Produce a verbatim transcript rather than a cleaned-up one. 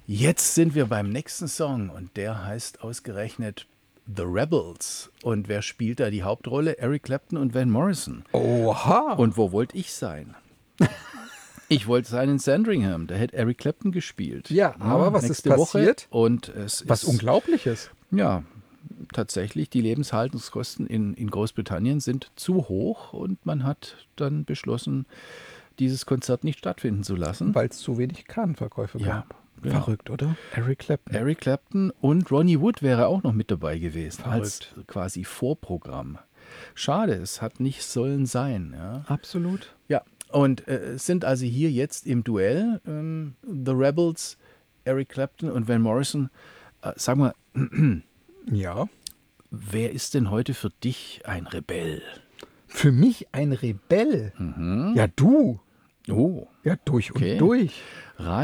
Jetzt sind wir beim nächsten Song und der heißt ausgerechnet The Rebels. Und wer spielt da die Hauptrolle? Eric Clapton und Van Morrison. Oha! Und wo wollte ich sein? Ich wollte sein in Sandringham, da hätte Eric Clapton gespielt. Ja, aber was ist nächste Woche. passiert? Und es Was ist, Unglaubliches. Ja, tatsächlich, die Lebenshaltungskosten in, in Großbritannien sind zu hoch und man hat dann beschlossen, dieses Konzert nicht stattfinden zu lassen. Weil es zu wenig Kartenverkäufe Ja, gab. genau. Verrückt, oder? Eric Clapton. Eric Clapton und Ronnie Wood wäre auch noch mit dabei gewesen, Verrückt. als quasi Vorprogramm. Schade, es hat nicht sollen sein. Ja, Absolut. ja. Und äh, sind also hier jetzt im Duell ähm, The Rebels, Eric Clapton und Van Morrison. Äh, sag mal, Ja. wer ist denn heute für dich ein Rebell? Für mich ein Rebell. Ja, du. Oh, Ja, durch Okay. und durch.